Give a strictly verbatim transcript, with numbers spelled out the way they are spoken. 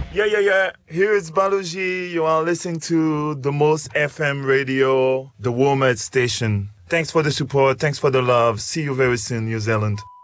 Yeah, yeah, yeah. Here is Baluji. You are listening to the most F M radio, the Womet station. Thanks for the support. Thanks for the love. See you very soon, New Zealand.